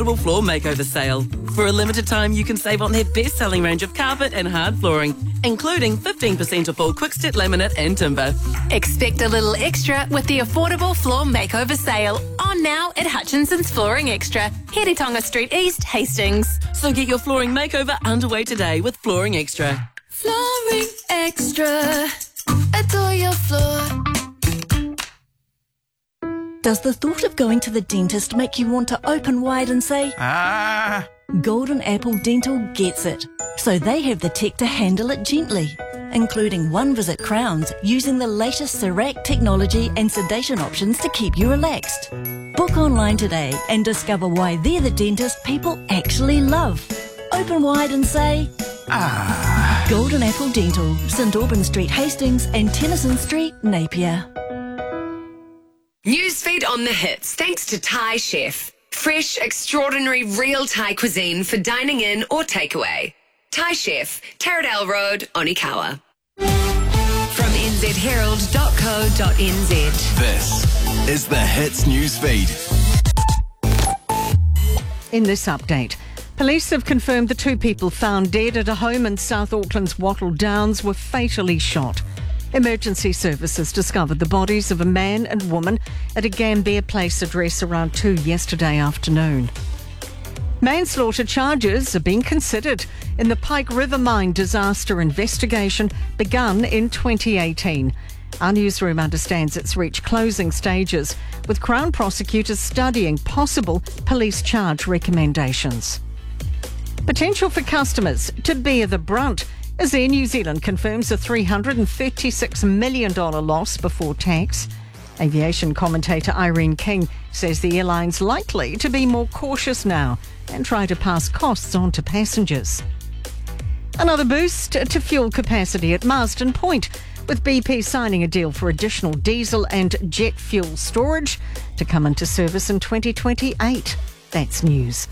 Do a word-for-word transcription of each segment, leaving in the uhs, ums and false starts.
affordable floor makeover sale. For a limited time, you can save on their best-selling range of carpet and hard flooring, including fifteen percent off all quick-step laminate and timber. Expect a little extra with the affordable floor makeover sale. On now at Hutchinson's Flooring Extra, Heritonga Street East, Hastings. So get your flooring makeover underway today with Flooring Extra. Flooring Extra. Adore your floor. Does the thought of going to the dentist make you want to open wide and say, Ah! Golden Apple Dental gets it. So they have the tech to handle it gently, including one-visit crowns using the latest CERAC technology and sedation options to keep you relaxed. Book online today and discover why they're the dentist people actually love. Open wide and say, Ah! Golden Apple Dental, St Auburn Street, Hastings and Tennyson Street, Napier. Newsfeed on the hits, thanks to Thai Chef. Fresh, extraordinary, real Thai cuisine for dining in or takeaway. Thai Chef, Taradale Road, Onikawa. From n z herald dot co dot n z. This is the Hits Newsfeed. In this update, police have confirmed the two people found dead at a home in South Auckland's Wattle Downs were fatally shot. Emergency services discovered the bodies of a man and woman at a Gambier Place address around two yesterday afternoon. Manslaughter charges are being considered in the Pike River Mine disaster investigation begun in twenty eighteen. Our newsroom understands it's reached closing stages, with Crown prosecutors studying possible police charge recommendations. Potential for customers to bear the brunt as Air New Zealand confirms a three hundred thirty-six million dollars loss before tax. Aviation commentator Irene King says the airline's likely to be more cautious now and try to pass costs on to passengers. Another boost to fuel capacity at Marsden Point, with B P signing a deal for additional diesel and jet fuel storage to come into service in twenty twenty-eight. That's news.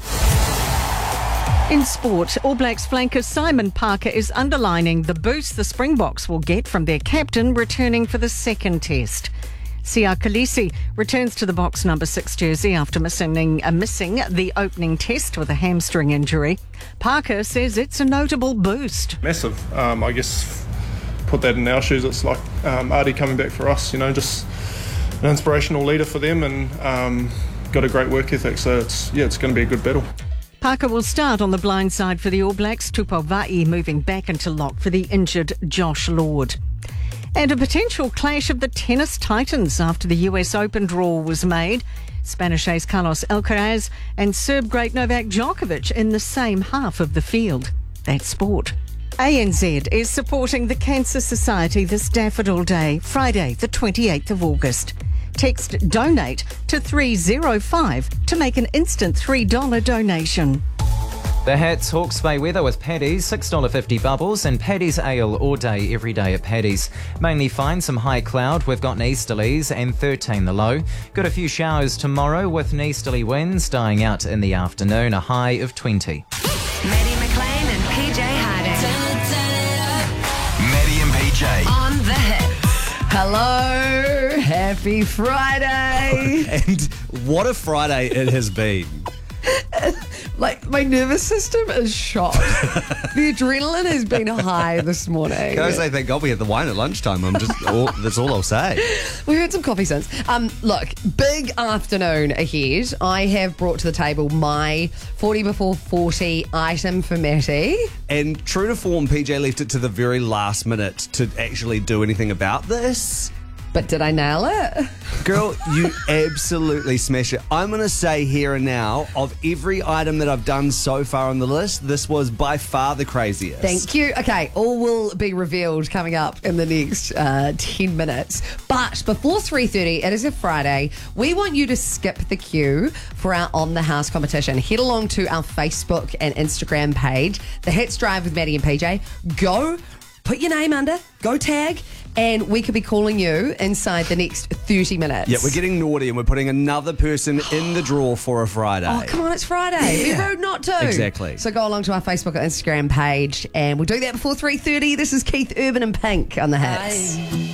In sport, All Blacks flanker Simon Parker is underlining the boost the Springboks will get from their captain returning for the second test. Sia Khaleesi returns to the Boks number six jersey after missing, uh, missing the opening test with a hamstring injury. Parker says it's a notable boost. Massive. Um, I guess put that in our shoes, it's like um, Artie coming back for us, you know, just an inspirational leader for them and um, got a great work ethic. So it's yeah, it's going to be a good battle. Parker will start on the blind side for the All Blacks, Tupou moving back into lock for the injured Josh Lord. And a potential clash of the tennis titans after the U S Open draw was made. Spanish ace Carlos Alcaraz and Serb great Novak Djokovic in the same half of the field. That's sport. A N Z is supporting the Cancer Society this Daffodil Day, Friday the twenty-eighth of August. Text DONATE to three oh five to make an instant three dollars donation. The Hats Hawke's Bay weather with Paddy's, six dollars fifty bubbles, and Paddy's Ale all day, every day at Paddy's. Mainly fine, some high cloud. We've got easterlies and thirteen the low. Got a few showers tomorrow with easterly winds dying out in the afternoon, a high of twenty. Maddie McLean and P J Harding. Maddie and P J. On the Hits. Hello, happy Friday. And what a Friday it has been. Like, my nervous system is shot. The adrenaline has been high this morning. Can I say thank God we had the wine at lunchtime? I'm just all, that's all I'll say. We've had some coffee since. Um, look, big afternoon ahead. I have brought to the table my forty before forty item for Matty. And true to form, P J left it to the very last minute to actually do anything about this. But did I nail it? Girl, you absolutely smash it. I'm going to say here and now, of every item that I've done so far on the list, this was by far the craziest. Thank you. Okay, all will be revealed coming up in the next uh, ten minutes. But before three thirty, it is a Friday. We want you to skip the queue for our On The House competition. Head along to our Facebook and Instagram page, The Hits Drive with Maddie and P J. Go, put your name under, go tag, and we could be calling you inside the next thirty minutes. Yeah, we're getting naughty and we're putting another person in the draw for a Friday. Oh, come on, it's Friday. Yeah. Be rude not to. Exactly. So go along to our Facebook or Instagram page and we'll do that before three thirty. This is Keith Urban and Pink on The Hits. Bye.